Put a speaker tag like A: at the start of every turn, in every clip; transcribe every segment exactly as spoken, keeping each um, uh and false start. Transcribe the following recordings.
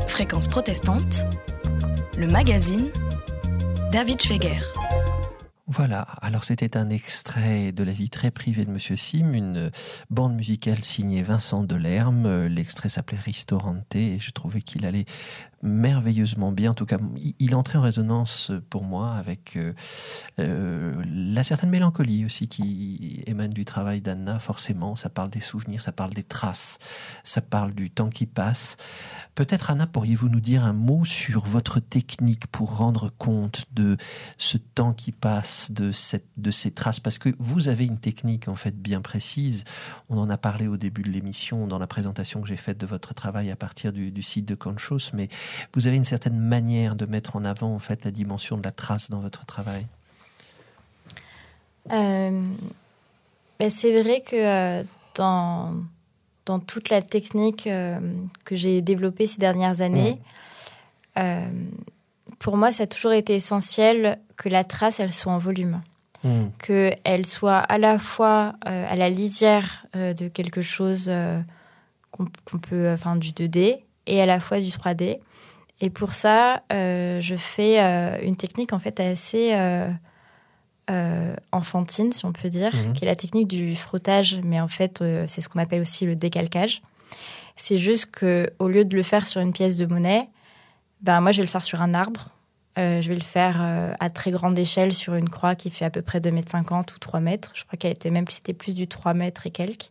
A: Fréquence protestante, le magazine David Schweger.
B: Voilà, alors c'était un extrait de la vie très privée de Monsieur Sim, une bande musicale signée Vincent Delerme. L'extrait s'appelait Ristorante et je trouvais qu'il allait merveilleusement bien. En tout cas, il entrait en résonance pour moi avec euh, euh, la certaine mélancolie aussi qui émane du travail d'Anna. Forcément, ça parle des souvenirs, ça parle des traces, ça parle du temps qui passe. Peut-être, Anna, pourriez-vous nous dire un mot sur votre technique pour rendre compte de ce temps qui passe, de, cette, de ces traces? Parce que vous avez une technique en fait bien précise. On en a parlé au début de l'émission, dans la présentation que j'ai faite de votre travail à partir du, du site de Conchos, mais vous avez une certaine manière de mettre en avant en fait la dimension de la trace dans votre travail.
C: Euh, ben c'est vrai que euh, dans... dans toute la technique euh, que j'ai développée ces dernières années, mmh. euh, pour moi, ça a toujours été essentiel que la trace, elle soit en volume. Mmh. Qu'elle soit à la fois euh, à la lisière euh, de quelque chose euh, qu'on, qu'on peut, enfin, du deux D, et à la fois du trois D. Et pour ça, euh, je fais euh, une technique, en fait, assez... Euh, Euh, enfantine, si on peut dire, mmh. qui est la technique du frottage, mais en fait, euh, c'est ce qu'on appelle aussi le décalcage. C'est juste qu'au lieu de le faire sur une pièce de monnaie, ben, moi, je vais le faire sur un arbre. Euh, je vais le faire euh, à très grande échelle sur une croix qui fait à peu près deux mètres cinquante ou trois mètres. Je crois qu'elle était même, c'était plus du trois mètres et quelques.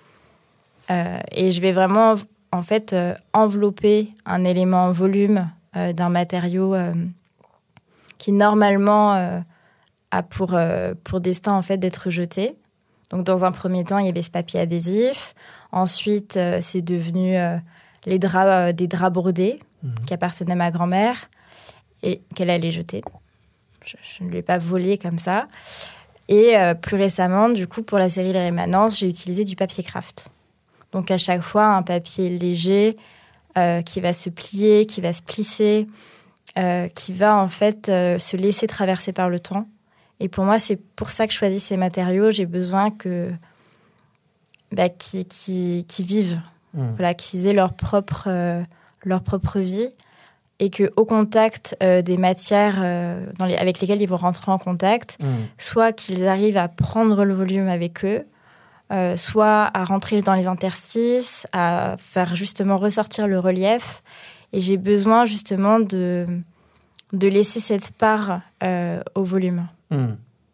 C: Euh, et je vais vraiment, en fait, euh, envelopper un élément en volume euh, d'un matériau euh, qui, normalement... Euh, a pour, euh, pour destin en fait d'être jeté. Donc dans un premier temps, il y avait ce papier adhésif. Ensuite, euh, c'est devenu euh, les draps, euh, des draps brodés mmh. qui appartenaient à ma grand-mère et qu'elle allait jeter. Je, je ne lui ai pas volé comme ça. Et euh, plus récemment, du coup, pour la série Les Rémanences, j'ai utilisé du papier craft. Donc à chaque fois, un papier léger euh, qui va se plier, qui va se plisser, euh, qui va en fait euh, se laisser traverser par le temps. Et pour moi, c'est pour ça que je choisis ces matériaux. J'ai besoin que, bah, qu'ils, qu'ils, qu'ils vivent, mmh. voilà, qu'ils aient leur propre, euh, leur propre vie et qu'au contact euh, des matières euh, dans les, avec lesquelles ils vont rentrer en contact, mmh. soit qu'ils arrivent à prendre le volume avec eux, euh, soit à rentrer dans les interstices, à faire justement ressortir le relief. Et j'ai besoin justement de, de laisser cette part euh, au volume.
B: Mmh.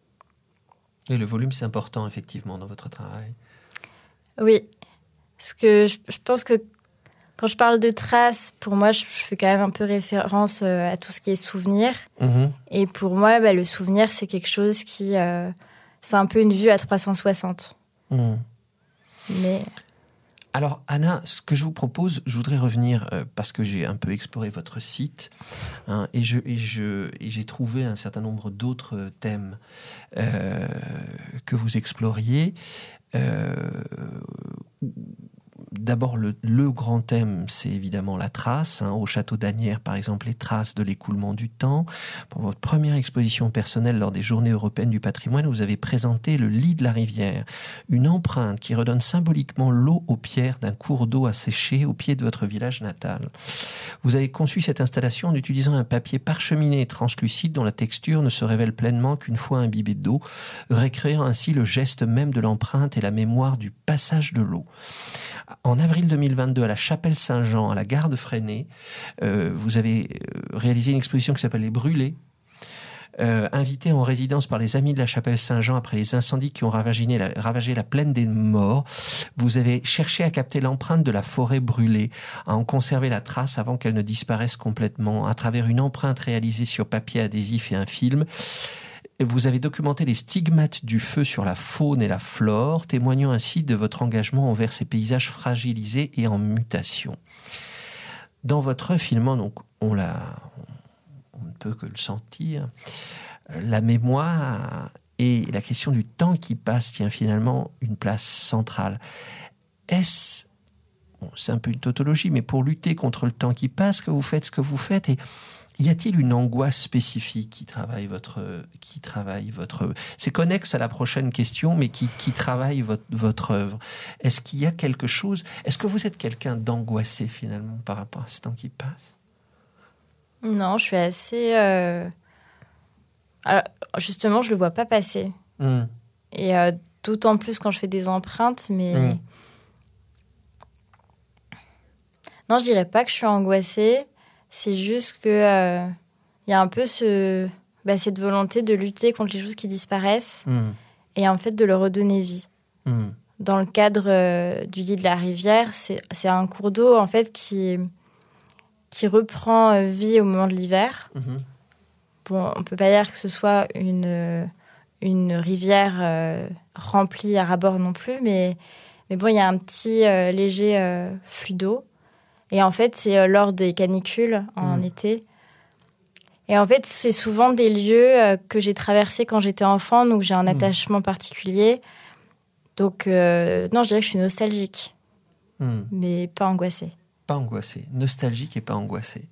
B: Et le volume, c'est important, effectivement, dans votre travail.
C: Oui, parce que je, je pense que quand je parle de traces, pour moi, je, je fais quand même un peu référence euh, à tout ce qui est souvenir. Mmh. Et pour moi, bah, le souvenir, c'est quelque chose qui... Euh, c'est un peu une vue à trois cent soixante. Mmh. Mais...
B: Alors, Anna, ce que je vous propose, je voudrais revenir, euh, parce que j'ai un peu exploré votre site, hein, et, je, et, je, et j'ai trouvé un certain nombre d'autres thèmes euh, que vous exploriez. Euh, D'abord, le, le grand thème, c'est évidemment la trace. Hein. Au château d'Asnières, par exemple, les traces de l'écoulement du temps. Pour votre première exposition personnelle lors des Journées européennes du patrimoine, vous avez présenté le lit de la rivière, une empreinte qui redonne symboliquement l'eau aux pierres d'un cours d'eau asséché au pied de votre village natal. Vous avez conçu cette installation en utilisant un papier parcheminé et translucide dont la texture ne se révèle pleinement qu'une fois imbibée d'eau, récréant ainsi le geste même de l'empreinte et la mémoire du passage de l'eau. En avril deux mille vingt-deux, à la Chapelle Saint-Jean, à la gare de Fresnay, euh, vous avez réalisé une exposition qui s'appelle Les Brûlés, euh, invité en résidence par les Amis de la Chapelle Saint-Jean après les incendies qui ont ravagé la, ravagé la plaine des Morts. Vous avez cherché à capter l'empreinte de la forêt brûlée, à en conserver la trace avant qu'elle ne disparaisse complètement, à travers une empreinte réalisée sur papier adhésif et un film. Vous avez documenté les stigmates du feu sur la faune et la flore, témoignant ainsi de votre engagement envers ces paysages fragilisés et en mutation. Dans votre film, donc, on, l'a, on ne peut que le sentir, la mémoire et la question du temps qui passe tient finalement une place centrale. Est-ce bon, c'est un peu une tautologie, mais pour lutter contre le temps qui passe, que vous faites ce que vous faites. Et y a-t-il une angoisse spécifique qui travaille votre, qui travaille votre, c'est connexe à la prochaine question, mais qui, qui travaille votre, votre œuvre? Est-ce qu'il y a quelque chose? Est-ce que vous êtes quelqu'un d'angoissé finalement par rapport à ce temps qui passe?
C: Non, je suis assez. Euh... Alors, justement, je le vois pas passer. Mmh. Et euh, d'autant plus quand je fais des empreintes, mais. Mmh. Non, je dirais pas que je suis angoissée. C'est juste que euh, y a un peu ce, bah, cette volonté de lutter contre les choses qui disparaissent mmh. et en fait de leur redonner vie. Mmh. Dans le cadre euh, du lit de la rivière, c'est, c'est un cours d'eau en fait qui, qui reprend vie au moment de l'hiver. Mmh. Bon, on peut pas dire que ce soit une, une rivière euh, remplie à ras-bord non plus, mais, mais bon, il y a un petit euh, léger euh, flux d'eau. Et en fait, c'est euh, lors des canicules en mmh. été. Et en fait, c'est souvent des lieux euh, que j'ai traversés quand j'étais enfant, donc j'ai un mmh. attachement particulier. Donc, euh, non, je dirais que je suis nostalgique, mmh. mais pas angoissée.
B: Pas angoissée, nostalgique et pas angoissée.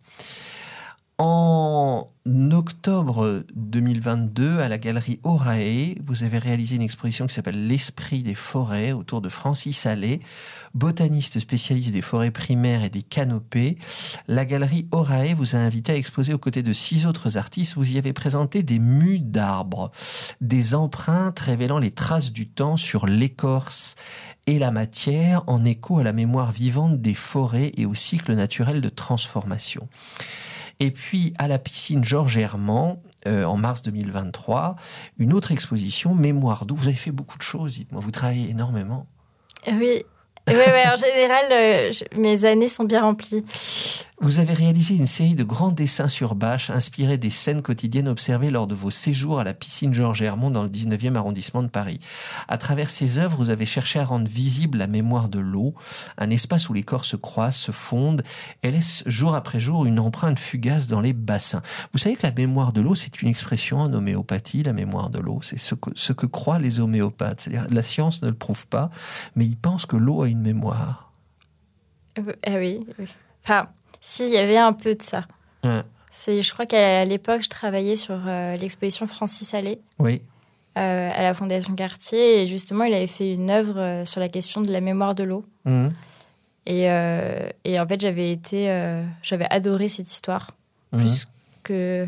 B: En octobre deux mille vingt-deux, à la galerie Horae, vous avez réalisé une exposition qui s'appelle « L'esprit des forêts » autour de Francis Allais, botaniste spécialiste des forêts primaires et des canopées. La galerie Horae vous a invité à exposer aux côtés de six autres artistes. Vous y avez présenté des mues d'arbres, des empreintes révélant les traces du temps sur l'écorce et la matière, en écho à la mémoire vivante des forêts et au cycle naturel de transformation. Et puis, à la piscine Georges Herman, euh, en mars deux mille vingt-trois, une autre exposition, Mémoire d'eau. Vous avez fait beaucoup de choses, dites-moi. Vous travaillez énormément.
C: Oui. Oui, ouais, en général, euh, je, mes années sont bien remplies.
B: Vous avez réalisé une série de grands dessins sur bâche inspirés des scènes quotidiennes observées lors de vos séjours à la piscine Georges Herman dans le dix-neuvième arrondissement de Paris. À travers ces œuvres, vous avez cherché à rendre visible la mémoire de l'eau, un espace où les corps se croisent, se fondent et laissent jour après jour une empreinte fugace dans les bassins. Vous savez que la mémoire de l'eau, c'est une expression en homéopathie, la mémoire de l'eau. C'est ce que, ce que croient les homéopathes. C'est-à-dire, la science ne le prouve pas, mais ils pensent que l'eau a une mémoire.
C: Euh, ah oui, oui. Enfin... Si, il y avait un peu de ça. Ouais. C'est, je crois qu'à l'époque, je travaillais sur euh, l'exposition Francis Allais
B: oui.
C: euh, à la Fondation Cartier. Et justement, il avait fait une œuvre euh, sur la question de la mémoire de l'eau. Mmh. Et, euh, et en fait, j'avais, été, euh, j'avais adoré cette histoire. Mmh. Plus, que,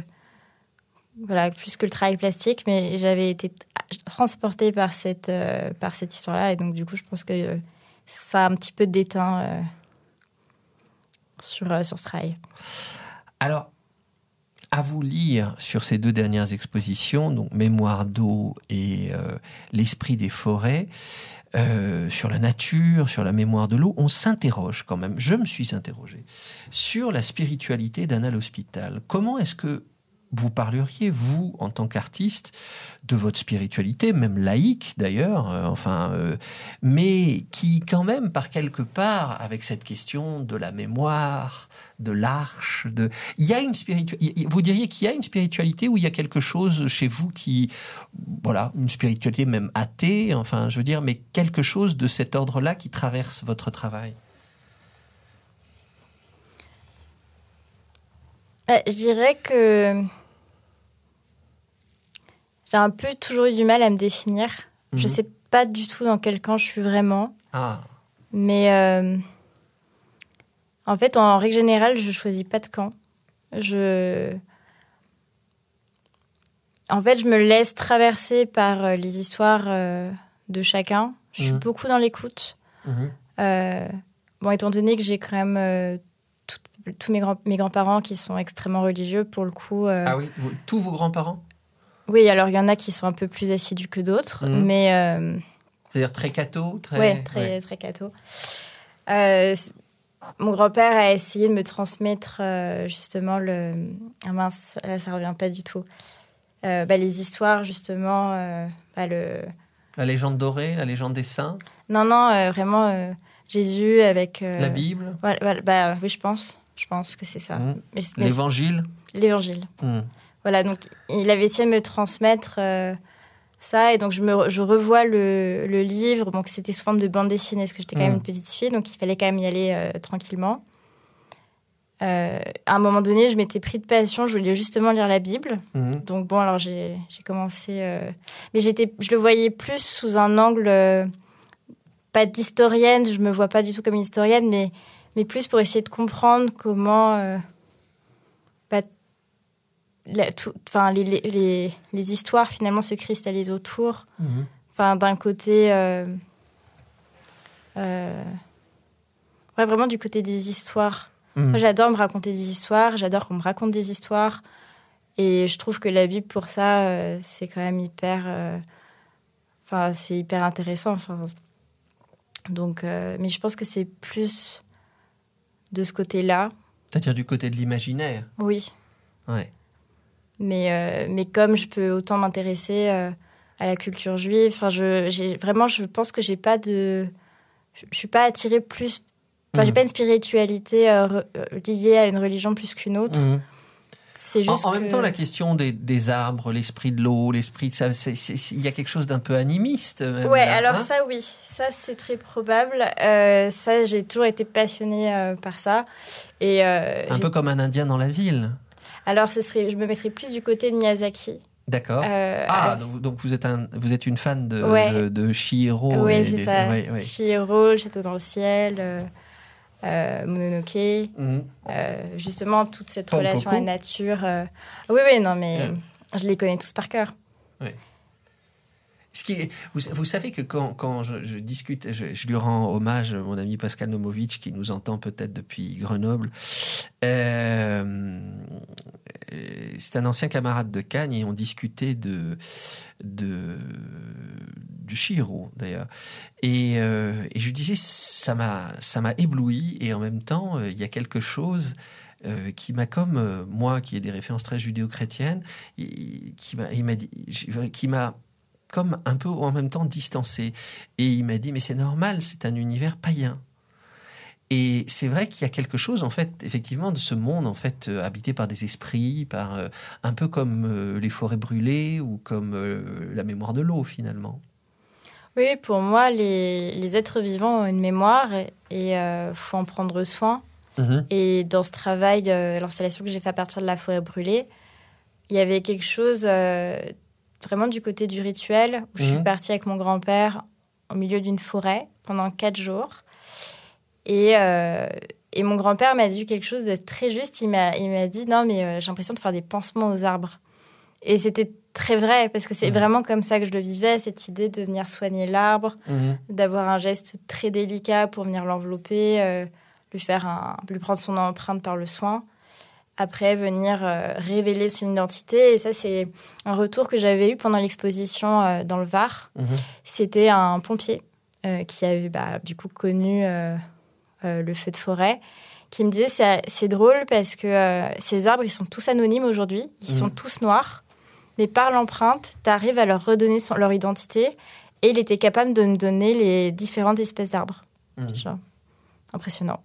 C: voilà, plus que le travail plastique. Mais j'avais été transportée par cette, euh, par cette histoire-là. Et donc, du coup, je pense que euh, ça a un petit peu déteint... Euh, Sur, euh, sur ce travail.
B: Alors, à vous lire sur ces deux dernières expositions, donc Mémoire d'eau et euh, L'esprit des forêts, euh, sur la nature, sur la mémoire de l'eau, on s'interroge quand même, je me suis interrogé, sur la spiritualité d'Anna l'Hospital. Comment est-ce que vous parleriez, vous, en tant qu'artiste, de votre spiritualité, même laïque d'ailleurs, euh, enfin, euh, mais qui quand même, par quelque part, avec cette question de la mémoire, de l'arche, de, il y a une spiritualité. Vous diriez qu'il y a une spiritualité ou il y a quelque chose chez vous qui, voilà, une spiritualité même athée, enfin, je veux dire, mais quelque chose de cet ordre-là qui traverse votre travail.
C: Euh, je dirais que j'ai un peu toujours eu du mal à me définir. Mmh. Je ne sais pas du tout dans quel camp je suis vraiment.
B: Ah.
C: Mais euh, en fait, en règle générale, je ne choisis pas de camp. Je... En fait, je me laisse traverser par les histoires euh, de chacun. Je suis mmh. beaucoup dans l'écoute. Mmh. Euh, bon, étant donné que j'ai quand même... Euh, tous mes, grands, mes grands-parents qui sont extrêmement religieux, pour le coup... Euh...
B: Ah oui, vous, tous vos grands-parents ?
C: Oui, alors il y en a qui sont un peu plus assidus que d'autres, mmh. mais... Euh...
B: C'est-à-dire très catho très...
C: Oui, très, ouais. très catho. Euh, mon grand-père a essayé de me transmettre euh, justement le... Ah mince, là ça ne revient pas du tout. Euh, bah, les histoires, justement... Euh, bah, le...
B: La légende dorée, la légende des saints ?
C: Non, non, euh, vraiment euh, Jésus avec... Euh...
B: La Bible ?
C: Voilà, voilà, bah, oui, je pense. Je pense que c'est ça.
B: Mmh.
C: Mais, mais
B: L'évangile ?
C: L'évangile. Mmh. Voilà, donc il avait essayé de me transmettre euh, ça. Et donc, je, me, je revois le, le livre. Donc, c'était sous forme de bande dessinée, parce que j'étais quand mmh. même une petite fille, donc il fallait quand même y aller euh, tranquillement. Euh, à un moment donné, je m'étais pris de passion. Je voulais justement lire la Bible. Mmh. Donc, bon, alors j'ai, j'ai commencé... Euh... Mais j'étais, je le voyais plus sous un angle... Euh, pas d'historienne, je me vois pas du tout comme une historienne, mais, mais plus pour essayer de comprendre comment... Euh, bah, La, tout, enfin, les, les, les histoires finalement se cristallisent autour. Mmh. Enfin, d'un côté, euh, euh, ouais, vraiment du côté des histoires. Mmh. Moi, j'adore me raconter des histoires, j'adore qu'on me raconte des histoires, et je trouve que la Bible pour ça, euh, c'est quand même hyper, euh, enfin, c'est hyper intéressant. Enfin, donc, euh, mais je pense que c'est plus de ce côté-là.
B: C'est-à-dire du côté de l'imaginaire.
C: Oui.
B: Ouais.
C: Mais, euh, mais comme je peux autant m'intéresser euh, à la culture juive, enfin, je, j'ai, vraiment, je pense que j'ai pas de... Je ne suis pas attirée plus... Enfin, mmh. j'ai pas une spiritualité euh, re, liée à une religion plus qu'une autre. Mmh. C'est juste
B: en, en
C: que...
B: même temps, la question des, des arbres, l'esprit de l'eau, l'esprit de ça, c'est, c'est, c'est, il y a quelque chose d'un peu animiste. Même,
C: ouais,
B: là,
C: alors
B: hein
C: ça, oui. Ça, c'est très probable. Euh, ça, j'ai toujours été passionnée euh, par ça. Et, euh,
B: un
C: j'ai...
B: peu comme un Indien dans la ville.
C: Alors, ce serait, je me mettrais plus du côté de Miyazaki.
B: D'accord. Euh, ah, euh, donc, donc vous êtes un, vous êtes une fan de,
C: ouais.
B: de, de Chihiro.
C: Oui,
B: et
C: c'est
B: des,
C: ça.
B: Ouais, ouais.
C: Chihiro, Le Château dans le ciel, euh, euh, Mononoke. Mm-hmm. Euh, justement, toute cette Pom relation Poko. À la nature. Euh... Oui, oui, non, mais yeah. je les connais tous par cœur.
B: Oui. Ce qui est, vous, vous savez que quand, quand je, je discute, je, je lui rends hommage, mon ami Pascal Nomovitch, qui nous entend peut-être depuis Grenoble. Euh, c'est un ancien camarade de Cannes et on discutait de, de, du Chihiro, d'ailleurs. Et, euh, et je lui disais, ça m'a, ça m'a ébloui et en même temps, il y a quelque chose... Euh, qui m'a comme euh, moi, qui ai des références très judéo-chrétiennes, et, qui m'a, il m'a dit, qui m'a comme un peu en même temps distancé. Et il m'a dit, mais c'est normal, c'est un univers païen. Et c'est vrai qu'il y a quelque chose, en fait, effectivement, de ce monde, en fait, euh, habité par des esprits, par euh, un peu comme euh, les forêts brûlées ou comme euh, la mémoire de l'eau, finalement.
C: Oui, pour moi, les, les êtres vivants ont une mémoire et il euh, faut en prendre soin. Mmh. Et dans ce travail, euh, l'installation que j'ai fait à partir de la forêt brûlée, il y avait quelque chose euh, vraiment du côté du rituel, où mmh. je suis partie avec mon grand-père au milieu d'une forêt pendant quatre jours. Et, euh, et mon grand-père m'a dit quelque chose de très juste. Il m'a, il m'a dit, non, mais euh, j'ai l'impression de faire des pansements aux arbres. Et c'était très vrai, parce que c'est mmh. vraiment comme ça que je le vivais, cette idée de venir soigner l'arbre, mmh. d'avoir un geste très délicat pour venir l'envelopper, euh, lui faire un, lui prendre son empreinte par le soin, après venir euh, révéler son identité. Et ça, c'est un retour que j'avais eu pendant l'exposition euh, dans le Var. Mmh. C'était un pompier euh, qui avait bah, du coup connu euh, euh, le feu de forêt, qui me disait c'est, c'est drôle parce que euh, ces arbres, ils sont tous anonymes aujourd'hui, ils mmh. sont tous noirs, mais par l'empreinte, tu arrives à leur redonner son, leur identité, et il était capable de me donner les différentes espèces d'arbres. Mmh. Genre, impressionnant.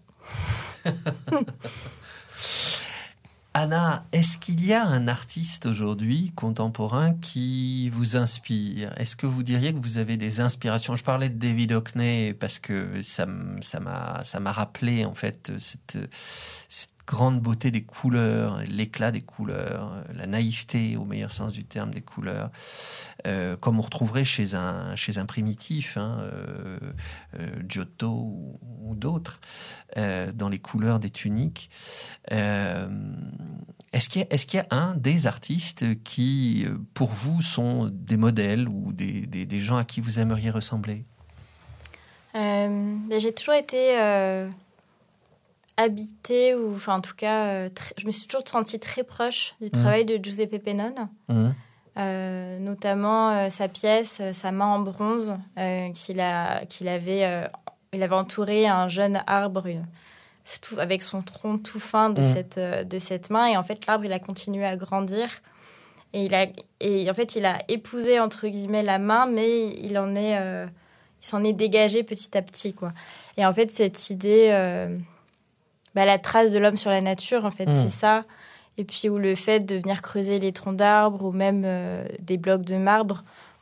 B: Anna, est-ce qu'il y a un artiste aujourd'hui contemporain qui vous inspire ? Est-ce que vous diriez que vous avez des inspirations ? Je parlais de David Hockney parce que ça, ça, m'a, ça m'a rappelé en fait cette, cette grande beauté des couleurs, l'éclat des couleurs, la naïveté au meilleur sens du terme des couleurs, euh, comme on retrouverait chez un, chez un primitif, hein, euh, euh, Giotto ou, ou d'autres, euh, dans les couleurs des tuniques. Euh, est-ce qu'il y a, est-ce qu'il y a un des artistes qui, pour vous, sont des modèles ou des, des, des gens à qui vous aimeriez ressembler ?
C: euh, J'ai toujours été... Euh... habitée, ou enfin en tout cas, euh, très, je me suis toujours sentie très proche du travail mmh. de Giuseppe Pennone, mmh. euh, notamment euh, sa pièce, euh, sa main en bronze, euh, qu'il, a, qu'il avait, euh, il avait entouré un jeune arbre une, tout, avec son tronc tout fin de, mmh. cette, euh, de cette main, et en fait l'arbre il a continué à grandir, et, il a, et en fait il a épousé entre guillemets la main, mais il, en est, euh, il s'en est dégagé petit à petit, quoi. Et en fait cette idée... Euh, Bah, la trace de l'homme sur la nature, en fait, mmh. c'est ça. Et puis, où le fait de venir creuser les troncs d'arbres ou même euh, des blocs de marbre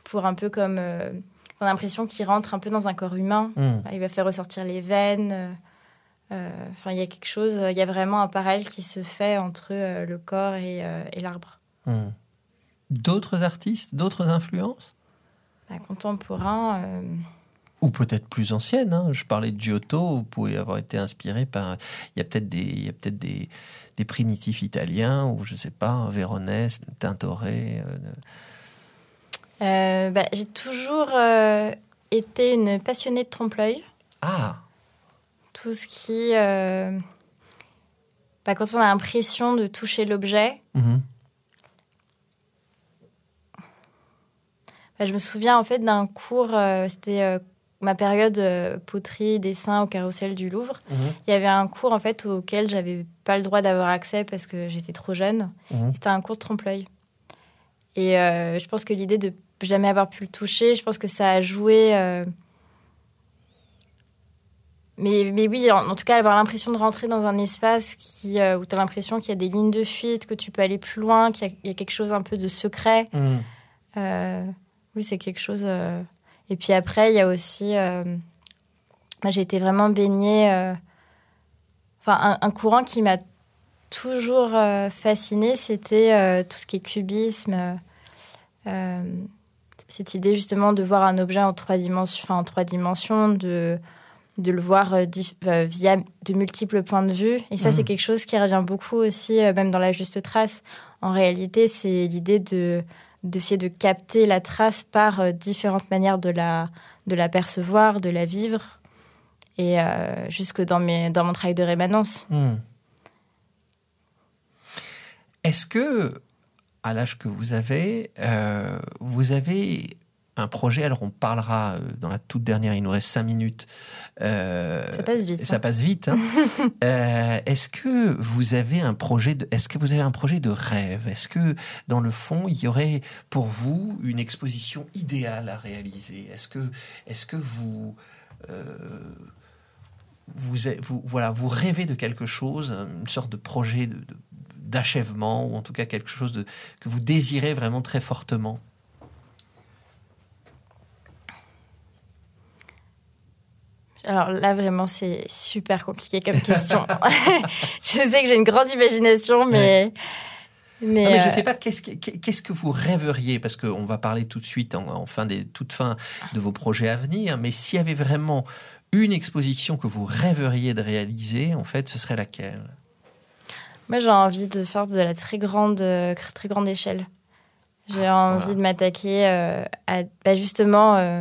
C: pour un peu comme... Euh, on a l'impression qu'il rentre un peu dans un corps humain. Mmh. Il va faire ressortir les veines. Euh, enfin, il y a quelque chose... Il y a vraiment un parallèle qui se fait entre euh, le corps et, euh, et l'arbre.
B: Mmh. D'autres artistes, d'autres influences ?
C: Bah, contemporains... Euh...
B: Ou peut-être plus anciennes. Hein. Je parlais de Giotto, vous pouvez avoir été inspiré par... Il y a peut-être des, il y a peut-être des, des primitifs italiens, ou je ne sais pas, Véronèse, Tintoret... Euh...
C: Euh, bah, j'ai toujours euh, été une passionnée de trompe-l'œil.
B: Ah.
C: Tout ce qui... Euh... Bah, quand on a l'impression de toucher l'objet... Mm-hmm. Bah, je me souviens en fait d'un cours, euh, c'était euh, ma période euh, poterie, dessin au Carrousel du Louvre. Mmh. Il y avait un cours en fait auquel j'avais pas le droit d'avoir accès parce que j'étais trop jeune. Mmh. C'était un cours de trompe-l'œil. Et euh, je pense que l'idée de jamais avoir pu le toucher, je pense que ça a joué. Euh... Mais, mais oui, en, en tout cas, avoir l'impression de rentrer dans un espace qui, euh, où tu as l'impression qu'il y a des lignes de fuite, que tu peux aller plus loin, qu'il y a, il y a quelque chose un peu de secret. Mmh. Euh... Oui, c'est quelque chose... Euh... Et puis après, il y a aussi... Euh... Moi, j'ai été vraiment baignée... Euh... Enfin, un, un courant qui m'a toujours euh, fascinée, c'était euh, tout ce qui est cubisme. Euh... Cette idée, justement, de voir un objet en trois dimensions, enfin, en trois dimensions, de, de le voir euh, dif... euh, via de multiples points de vue. Et ça, mmh. c'est quelque chose qui revient beaucoup aussi, euh, même dans La Juste Trace. En réalité, c'est l'idée de... d'essayer de capter la trace par euh, différentes manières de la, de la percevoir, de la vivre, et euh, jusque dans, mes, dans mon travail de rémanence. Mmh.
B: Est-ce que, à l'âge que vous avez, euh, vous avez un projet, alors on parlera euh, dans la toute dernière, il nous reste cinq minutes. Euh,
C: ça passe vite.
B: Ça hein. passe vite. Hein. euh, est-ce que vous avez un projet de, est-ce que vous avez un projet de rêve ? Est-ce que, dans le fond, il y aurait pour vous une exposition idéale à réaliser ? Est-ce que, est-ce que vous, euh, vous, vous, voilà, vous rêvez de quelque chose, une sorte de projet de, de, d'achèvement, ou en tout cas quelque chose de, que vous désirez vraiment très fortement ?
C: Alors là, vraiment, c'est super compliqué comme question. Je sais que j'ai une grande imagination, mais...
B: Mais, non, mais je ne sais pas, qu'est-ce que, qu'est-ce que vous rêveriez ? Parce qu'on va parler tout de suite, en, en fin des, toute fin de vos projets à venir, mais s'il y avait vraiment une exposition que vous rêveriez de réaliser, en fait, ce serait laquelle ?
C: Moi, j'ai envie de faire de la très grande, très grande échelle. J'ai ah, envie voilà. de m'attaquer euh, à bah, justement... Euh,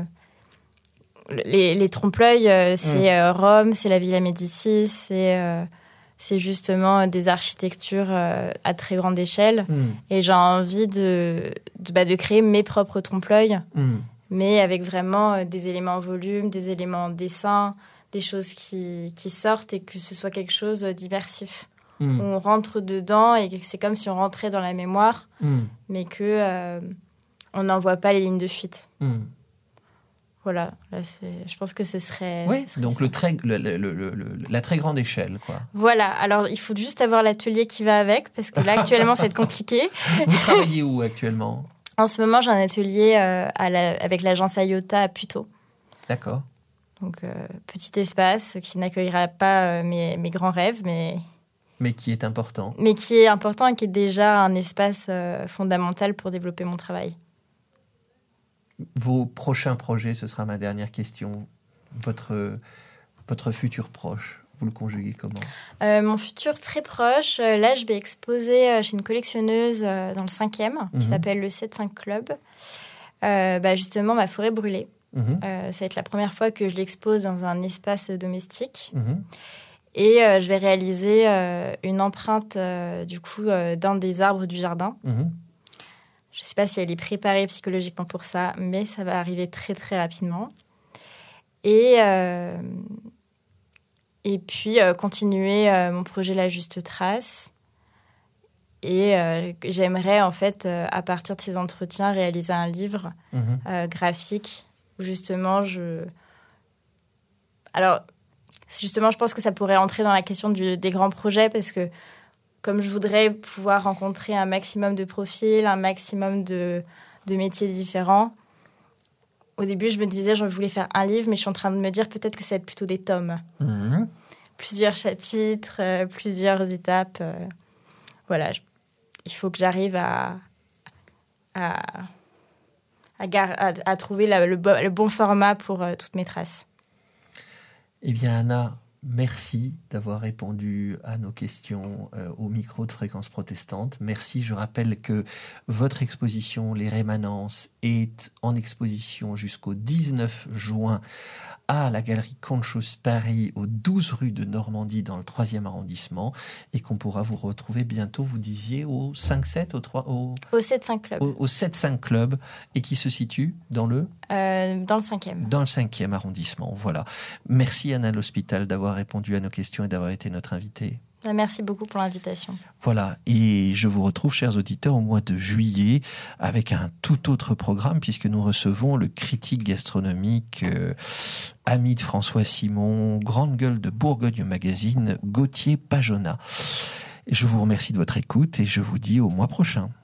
C: Les, les trompe-l'œil, euh, c'est euh, Rome, c'est la Villa Médicis, c'est, euh, c'est justement des architectures euh, à très grande échelle. Mm. Et j'ai envie de, de, bah, de créer mes propres trompe-l'œil, mm. mais avec vraiment euh, des éléments en volume, des éléments en dessin, des choses qui, qui sortent et que ce soit quelque chose d'immersif. Mm. Où on rentre dedans et que c'est comme si on rentrait dans la mémoire, mm. mais qu'on euh, n'en voit pas les lignes de fuite. Mm. Voilà, là, c'est, je pense que ce serait...
B: Oui,
C: ce serait
B: donc le très, le, le, le, le, la très grande échelle, quoi.
C: Voilà, alors il faut juste avoir l'atelier qui va avec, parce que là, actuellement, ça va être compliqué.
B: Vous travaillez où, actuellement ?
C: En ce moment, j'ai un atelier euh, à la, avec l'agence IOTA à Puteaux.
B: D'accord.
C: Donc, euh, petit espace qui n'accueillera pas euh, mes, mes grands rêves, mais...
B: Mais qui est important.
C: Mais qui est important et qui est déjà un espace euh, fondamental pour développer mon travail.
B: Vos prochains projets, ce sera ma dernière question. Votre, votre futur proche, vous le conjuguez comment ?
C: euh, Mon futur très proche, euh, là, je vais exposer euh, chez une collectionneuse euh, dans le cinquième, mm-hmm. qui s'appelle le sept cinq Club. Euh, bah, justement, ma forêt brûlée. Mm-hmm. Euh, ça va être la première fois que je l'expose dans un espace domestique. Mm-hmm. Et euh, je vais réaliser euh, une empreinte, euh, du coup, euh, d'un des arbres du jardin. Mm-hmm. Je ne sais pas si elle est préparée psychologiquement pour ça, mais ça va arriver très, très rapidement. Et, euh, et puis, euh, continuer euh, mon projet La Juste Trace. Et euh, j'aimerais, en fait, euh, à partir de ces entretiens, réaliser un livre mmh. euh, graphique où, justement, je... Alors, justement, je pense que ça pourrait entrer dans la question du, des grands projets parce que comme je voudrais pouvoir rencontrer un maximum de profils, un maximum de, de métiers différents, au début, je me disais je voulais faire un livre, mais je suis en train de me dire peut-être que ça va être plutôt des tomes. Mmh. Plusieurs chapitres, euh, plusieurs étapes. Euh, voilà, je, il faut que j'arrive à, à, à, gar, à, à trouver la, le, bo- le bon format pour euh, toutes mes traces.
B: Eh bien, Anna, merci d'avoir répondu à nos questions euh, au micro de Fréquence Protestante. Merci. Je rappelle que votre exposition, Les Rémanences, est en exposition jusqu'au dix-neuf juin à la Galerie Conchus Paris, aux douze rue de Normandie, dans le troisième arrondissement, et qu'on pourra vous retrouver bientôt, vous disiez, au cinq sept, au trois, au,
C: au sept cinq Club.
B: Au, au sept cinq Club, et qui se situe dans le
C: euh, Dans le cinquième.
B: Dans le cinquième arrondissement, voilà. Merci Anna L'Hospital d'avoir répondu à nos questions et d'avoir été notre invitée.
C: Merci beaucoup pour l'invitation.
B: Voilà, et je vous retrouve, chers auditeurs, au mois de juillet avec un tout autre programme, puisque nous recevons le critique gastronomique, euh, ami de François Simon, grande gueule de Bourgogne Magazine, Gauthier Pajona. Je vous remercie de votre écoute et je vous dis au mois prochain.